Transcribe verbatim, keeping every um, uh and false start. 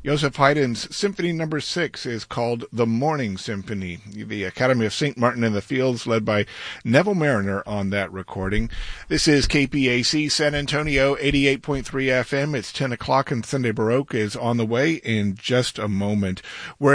Joseph Haydn's Symphony Number Six is called The Morning Symphony. The Academy of Saint Martin in the Fields, led by Neville Mariner on that recording. This is K P A C San Antonio, eighty-eight point three F M. It's ten o'clock and Sunday Baroque is on the way in just a moment. We're